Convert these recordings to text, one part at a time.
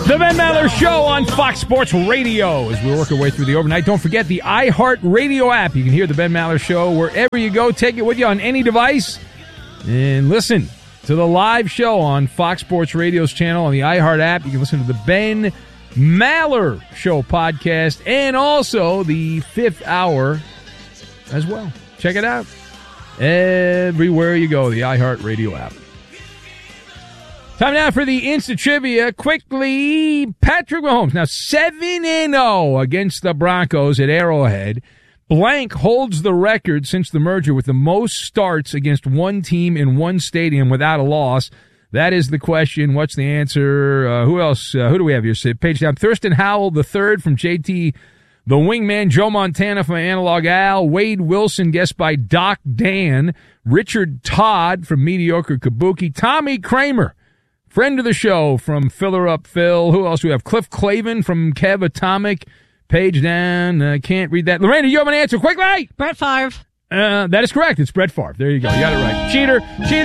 The Ben Maller Show on Fox Sports Radio as we work our way through the overnight. Don't forget the iHeart Radio app. You can hear the Ben Maller Show wherever you go. Take it with you on any device and listen to the live show on Fox Sports Radio's channel on the iHeart app. You can listen to the Ben Maller Show podcast and also the fifth hour as well. Check it out everywhere you go, the iHeart Radio app. Time now for the Instant Trivia. Quickly, Patrick Mahomes. Now 7-0 against the Broncos at Arrowhead. Blank holds the record since the merger with the most starts against one team in one stadium without a loss. That is the question. What's the answer? Who else? Who do we have here? Sid? Page down. Thurston Howell III from JT the Wingman. Joe Montana from Analog Al. Wade Wilson, guessed by Doc Dan. Richard Todd from Mediocre Kabuki. Tommy Kramer, friend of the show from Filler Up Phil. Who else do we have? Cliff Clavin from Kev Atomic. Page down. Can't read that. Lorena, you have an answer. Quickly! Brett Favre. That is correct. It's Brett Favre. There you go. You got it right. Cheater.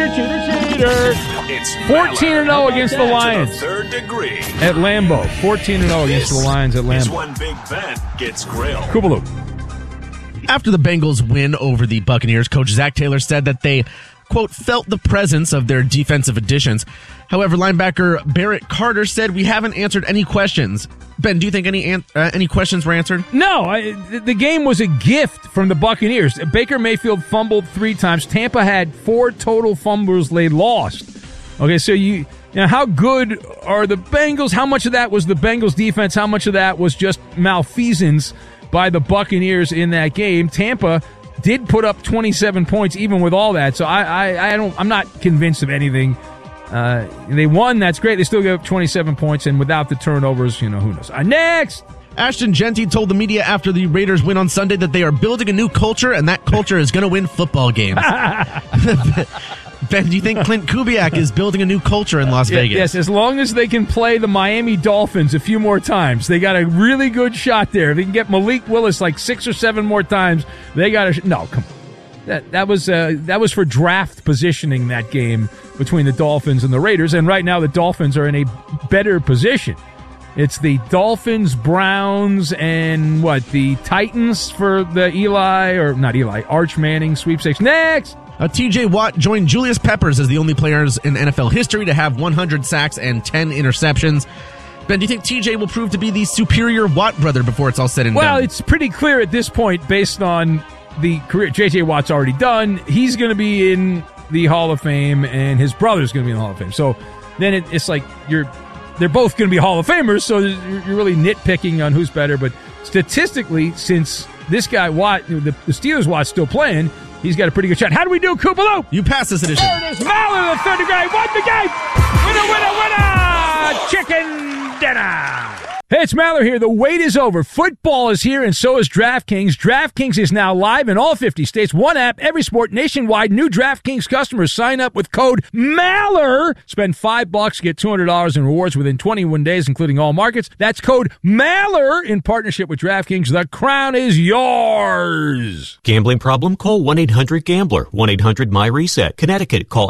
It's 14-0 against the Lions. To the third degree. At Lambeau. 14-0 against the Lions at This Lambeau. one big bet gets grilled. Koopaloo. After the Bengals win over the Buccaneers, Coach Zach Taylor said that they, quote, felt the presence of their defensive additions. However, linebacker Barrett Carter said, "We haven't answered any questions." Ben, do you think any questions were answered? No, the game was a gift from the Buccaneers. Baker Mayfield fumbled 3 times. Tampa had 4 total fumbles they lost. Okay, so how good are the Bengals? How much of that was the Bengals defense? How much of that was just malfeasance by the Buccaneers in that game? Tampa did put up 27 points even with all that. So I'm not convinced of anything. They won, that's great. They still gave up 27 points, and without the turnovers, who knows. Next! Ashton Genty told the media after the Raiders win on Sunday that they are building a new culture, and that culture is going to win football games. Ben, do you think Clint Kubiak is building a new culture in Las Vegas? Yes, as long as they can play the Miami Dolphins a few more times. They got a really good shot there. If they can get Malik Willis like 6 or 7 more times, they got a... No, come on. That was for draft positioning, that game between the Dolphins and the Raiders, and right now the Dolphins are in a better position. It's the Dolphins, Browns, and the Titans for the Arch Manning sweepstakes. Next! TJ Watt joined Julius Peppers as the only players in NFL history to have 100 sacks and 10 interceptions. Ben, do you think TJ will prove to be the superior Watt brother before it's all said and done? Well, it's pretty clear at this point based on the career J.J. Watt's already done. He's going to be in the Hall of Fame, and his brother's going to be in the Hall of Fame. So then it's like they're both going to be Hall of Famers, so you're really nitpicking on who's better. But statistically, since this guy Watt, the Steelers Watt's still playing, he's got a pretty good shot. How do we do, Koopaloo? You pass this edition. There it is. Maller, the third degree, won the game. Winner. Chicken dinner. Hey, it's Maller here. The wait is over. Football is here, and so is DraftKings. DraftKings is now live in all 50 states. One app, every sport, nationwide. New DraftKings customers sign up with code MALLER. Spend $5, get $200 in rewards within 21 days, including all markets. That's code MALLER in partnership with DraftKings. The crown is yours. Gambling problem? Call 1-800-GAMBLER. 1-800-MY-RESET. Connecticut, call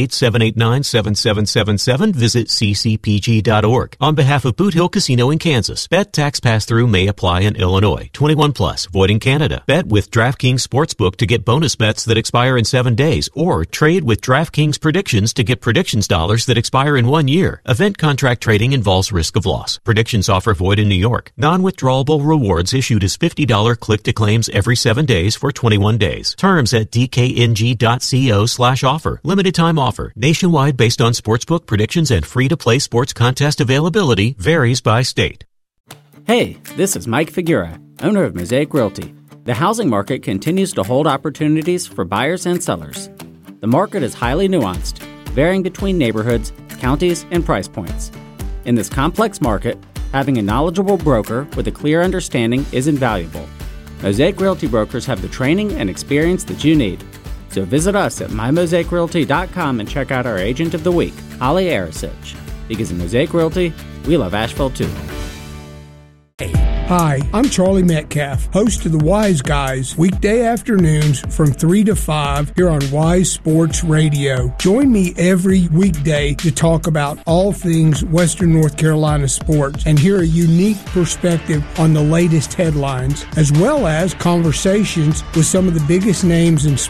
888-789-7777. Visit ccpg.org. On behalf of Boot Hill Casino in Kansas. Bet tax pass-through may apply in Illinois. 21 plus. Void in Canada. Bet with DraftKings Sportsbook to get bonus bets that expire in 7 days, or trade with DraftKings Predictions to get predictions dollars that expire in 1 year. Event contract trading involves risk of loss. Predictions offer void in New York. Non-withdrawable rewards issued as $50 click-to-claims every 7 days for 21 days. Terms at dkng.co/offer. Limited time offer. Nationwide based on sportsbook predictions and free-to-play sports contest availability. Varies by state. Hey, this is Mike Figura, owner of Mosaic Realty. The housing market continues to hold opportunities for buyers and sellers. The market is highly nuanced, varying between neighborhoods, counties, and price points. In this complex market, having a knowledgeable broker with a clear understanding is invaluable. Mosaic Realty brokers have the training and experience that you need. So visit us at mymosaicrealty.com and check out our agent of the week, Holly Arasich. Because in Mosaic Realty, we love Asheville too. Hey. Hi, I'm Charlie Metcalf, host of the Wise Guys, weekday afternoons from 3 to 5 here on Wise Sports Radio. Join me every weekday to talk about all things Western North Carolina sports and hear a unique perspective on the latest headlines, as well as conversations with some of the biggest names in sports